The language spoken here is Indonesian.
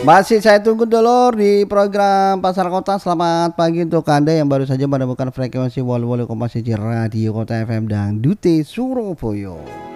Masih saya tunggu dulu di program Pasar Kota. Selamat pagi untuk Anda yang baru saja menemukan frekuensi 88,1 Radio Kota FM Dangdute Surabaya.